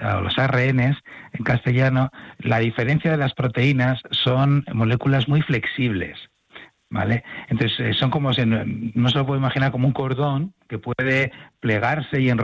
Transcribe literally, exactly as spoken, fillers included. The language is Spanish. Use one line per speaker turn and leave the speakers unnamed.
o los A R Ns en castellano, la diferencia de las proteínas son moléculas muy flexibles, ¿vale? Entonces, eh, son como, se, no se lo puede imaginar como un cordón que puede plegarse y enrollarse